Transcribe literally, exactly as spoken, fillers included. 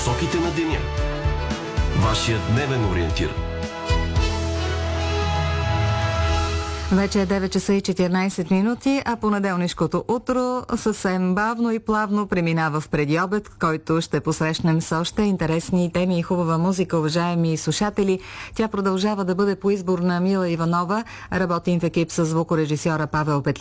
насоките на деня. Вашият дневен ориентир. Вече е девет часа и четиринайсет минути, а понеделнишкото утро съвсем бавно и плавно преминава в предиобед, който ще посрещнем с още интересни теми и хубава музика, уважаеми слушатели. Тя продължава да бъде по избор на Мила Иванова. Работим в екип с звукорежисьора Павел Петлев.